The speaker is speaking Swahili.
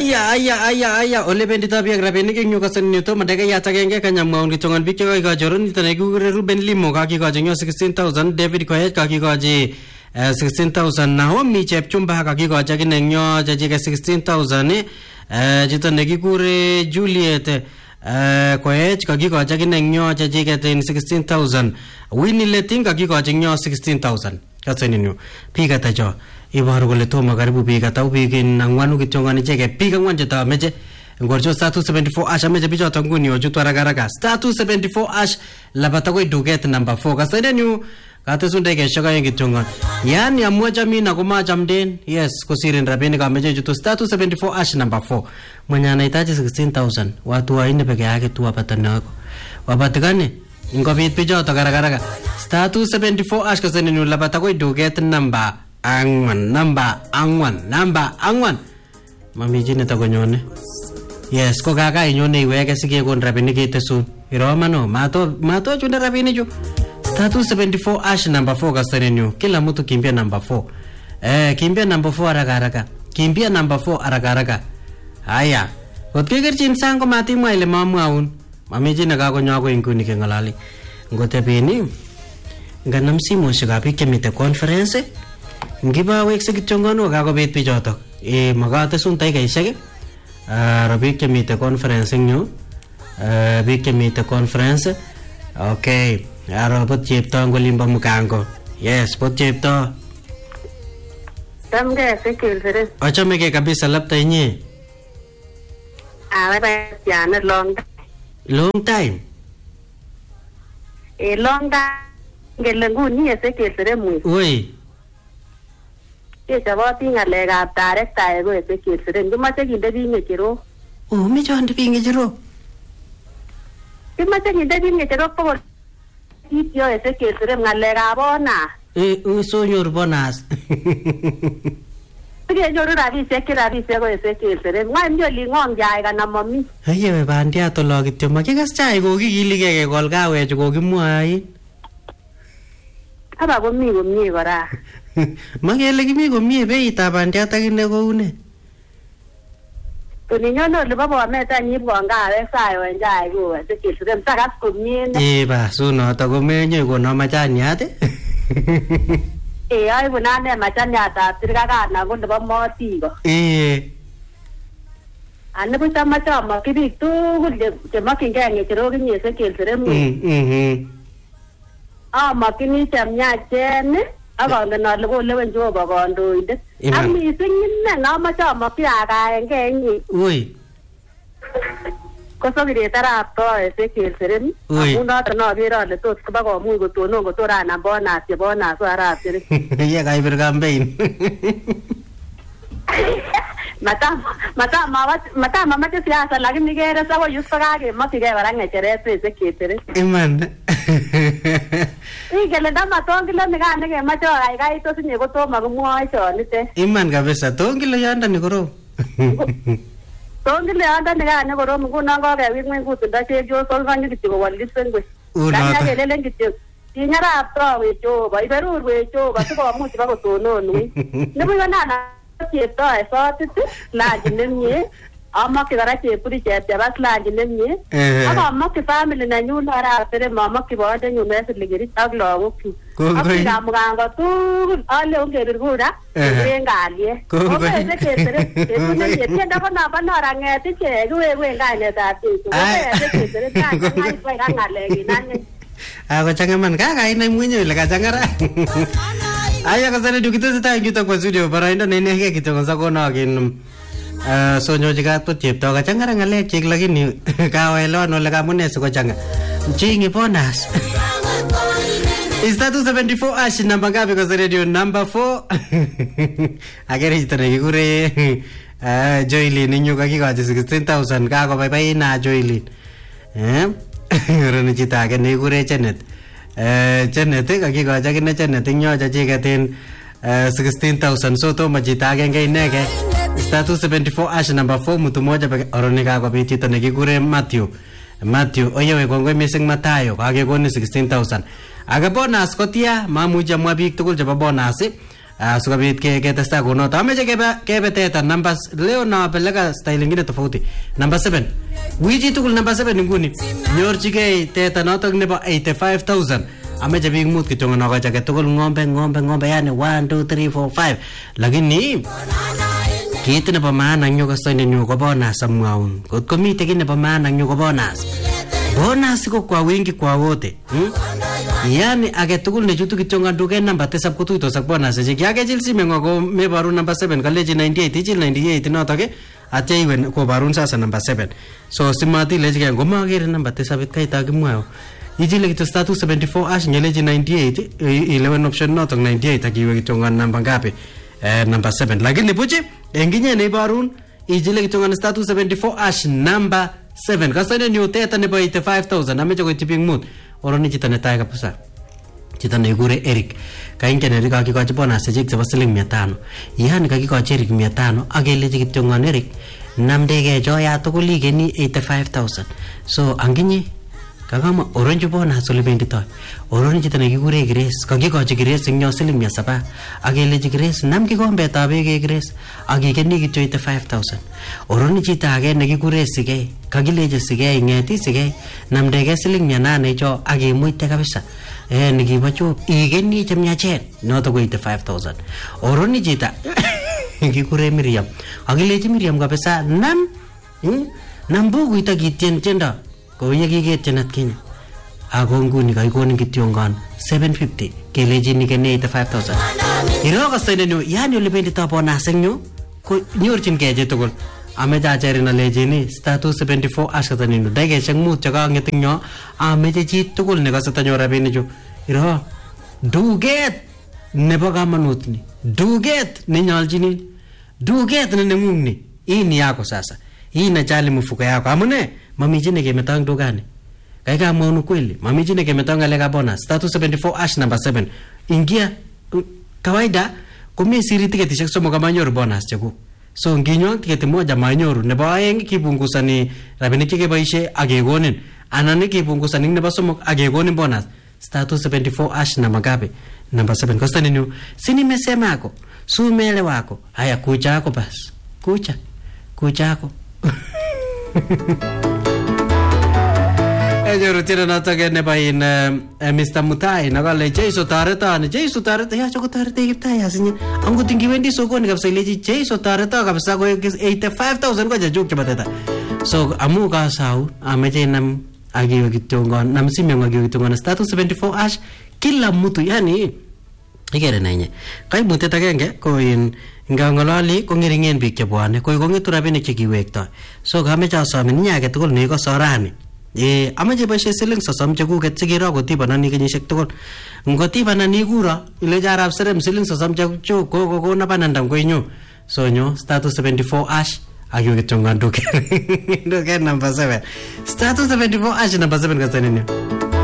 Aya ole bendita biak rabinik ing nyukasan nito madega yata genge kanyamwaun kitongan bik chaka ikajoron itane kukure Ruben Limo kakikoji nyo 16,000 David Koech kakikoji 16,000 Naomi Chepchumba kakikoji akine nyo jajike 16,000 jito nekikure Juliet Koech kakikoji akine nyo jajike 16,000 Winnie Leting kakikoji nyo 16,000 kasani nyo pika tajo ibaru kole tomo karibu biik atau biik angwanu kityongan icheket biik angwan cheta meche ngorcho star 274 ash ameche bichoto nguni ochutu haraka star 274 ash labata koi duket number 4 kasaiden yu katesunde keshaka yen kityongan yani amwa jamina kuma jamden yes kosirin rabinik ameche chutu star 274 ash number 4 mwenye anahitaji 16,000 watu waine peke yake tu wapatanako wapatikane ngobit bichoto haraka star 274 ash kasaiden yu labata koi duket number angwan mami chi nito konyone yes ko kaka inyone iweke sikekon rabinik itesun iromano mato chunde rabinik chu star 274 ash number 4 kasaninyu kila mtu kimbia number 4 kimbia number 4 haraka kimbia number 4 haraka haya kotkekerchin sang ko matimwa ile mamwaun mami chi nekakonyo ako inguni kengalali ngotebini nganam simoshekab biik chemite conference ngiba wekse kityongano kakobet bichotok makate sun taikaishek rabik chemite conference nyu biik chemite conference okay aro pot chepto ngolimba mukango yes pot chepto tamge sekilsere achomege kabisa lapta inye yana long time long time ngele nguni sekilsere mu oi choboti ngalekab tarektae ko sekilsere kimache kinde biik ngechero meche ande biik ngechero kimache kinde biik ngechero pokol kityo sekilsere ngalekab bonus sonyor bonus kenyoru rabisiek ko sekilsere ngwan oli ngong jai kana mami ayewe bandiat olo kityo makikas chai kokikilige kekol kawechu kokimwain aba komi komie kora makele kimi komie beitab bandiat akine koune tuninyono libo bomet anyibwan kawek sayon jai ko sekilsere msakas komie ba sunoto komenye kono machaniat aibu nane machaniatab tirikakana ko nebo motiko anibu chama kibik tugul chemakyingei ngecherok inye sekilsere mu amakini chamyachen akangen ale kolewen Jehova kandoindet ak mising ine namache amakyi akaenge inye ko sokiret arap toe sekilsere amu noto nabere ale tot koba komuch kotonon kotoran bonus chebonus ko arap sere ye kaibir campaign mata mamache siasa lakini kere sawa yusto kakemakyigei kora ngecheret sekilsere iman ikele ndama tongilo nikane kemache kaikai tos inye kotomo kimwoe chonite iman kabisa tongilo yondoni korom tongile yondoni kane korom nguno kokewik ngweny kutundo chepyosok konyo kityo kowol kisengwet kelelen kityo kinyarap towech Jehova iberurwech Jehova sikomuch iba kotononwech nibukonana cheptoe sotit lanji nemie amakyi kora chepkurichet chebas lanji nemie akamakyi family nenyun arap sere mamakyi boyondenyun Mesili ak lagokyuk ak biikab mugango tugul ale ongebir kura en kalyet kongese kesere ketunenye tiendo ko nobo noranget ichek kiweku en kainetab Jesu kongese kesere tangai kangalek inanye kochangaman kakainai mwenyewe ile kachangara aya kasane dukitesetai yutok kwa studio baraindo nenege kitok sakonokin sonyochi katut chepto kachangara ngalek chik lakini kawelon ole kamune sikochanga chingi bonus is that 274 ash namba ngapi kwa radio number 4 agere chito nekikure Joylin inyu kakikochi 16,000 kakobaibai na Joylin roni chito age nekikure Janet kakikochi akine Janet inyo chachiketin 16,000 so tomo chito agenge inege star 274 ash number 4 mtu moja peke oroni kakobit chito nekikure Matthew oyewe kongoi mising Matayo kakekoni 16,000 age bonus kotia mamuchi amwa biik tugul chebo bonus Sikobit ketesta kunoto. Ameche kebe teta numbers leo na peleka style ingine tofauti. Number 7. Wiji tugul number 7 nguni. Nyorchigei teta notok nebo 85,000. Ameche biik mut kityo ngono chake tugul ng'ombe yani 1 2 3 4 5. Lakini kit nebo maana nyo kastoine nyo ko bonus amwaun. Kotko mite kit nebo maana nyo ko bonus. Bonus ko kwa wingi kwa wote. Yani age tugul ne chutu kityo nganduke number 7 kutuitos ak bonus che kyake chil simengo ko mebaru number 7 kaleji 98 ichil 98 notok ke atya iwe ko barun sasa number 7. So simati lejike ngomagere number 7 kaita kimwao. Ichile kityo status 74 ash nyeleji 98 11 option notok 98 akiwe kityo ngan number ngapi number 7. Lakini puchi enginye ne barun ichile kityo ngan status 74 ash number 7. Kasane ni uteta nebo 85,000 ameche ko tiping mut. Oroni chito netai kabisa. Chito nekure Eric. Kaingen Eric kakikochi bonus chik chebo siling 500. Yani kakikochi Eric 500 akelechi kityo ngon Eric namdege joya tugul igeni 85,000. So anginye kakama orange bonus ole benditoi. Oroni chito nekikure Grace kakikochi Grace ing nyo siling 700 akelechi Grace nam kikombetab beek Grace akigeni kityo 85,000. Oroni chito age nekikure Sigei kakilechi Sigei ngeti Sigei namdege siling 800 cho akimuite kabisa. Nikibo chup igeni chemyachen noto ko 85,000. Oroni chito kikure Miriam akilechi Miriam kabisa nam bukuito kitien tiendo ko yekiketien atkinye ako nguni kakikonin kityongon 750 kelechi nikene 85,000. Iro kastoine nyo yani ole bendito bonus nyo ko nyorchingei chi tugul. Ameche acherin alechini status 74 ashataninu dakeshek mut chekang'et nyo ameche chi tugul nekase tanyor rabinichu. Iro duket nebo kamanut ni, duket nenyolchinin, duket ne neng'ung ni, hii ni yako sasa. Hii inajali mfuko yako. Amune mami chi nekemetang dukani. Kaika mwonu kweli mami chi nekemetang ngaleka bonus status 74 ash number 7. Ingia kawaida kumi siri tiketishek somok kamanyoru bonus chekuk. So nginyo tiketi moja manyoru nebo aeng kipungusani rabinik chekeboishe akekonin anan kipungusani nebo somok akekonin bonus status 74 ash na magabe number 7. Kostani nyu sini mesema yako sumele wako haya kucha yako bas kucha yako Ejo tira notok nebo in Mr. Mutai nakale Jeiso taretan ya choko tarete Kiptai asinye angot ingiwendi sokoni kabisa ilechi Jeiso tareta kabisa ko 85,000 ko jajuk chebo teta. So amu kasau ameche nam agiwe kitongon nam simengo agiwe kitongon status 74 ash kila mtu yani igere nanye kaimutet agenge ko in ngangolali ko ngeringen biik chebwane ko kongetu rabinik chekiwekto. So kameche asomin nyake tugul neko sorani amache boishe siling 30 chekuket sikiro kotibanani kenyisiek tugul. Ngotibanani kuro ilechi arap serem siling 30 chekuk kokona banandam koinyo. So nyo status 74 ash akiwe kitongon duket number 7 status 74 ash number 7 kasanini.